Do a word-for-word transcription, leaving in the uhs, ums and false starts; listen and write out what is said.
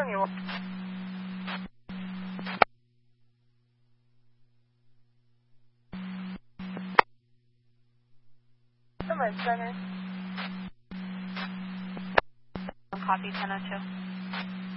confirm you. Command Center. Copy ten oh two.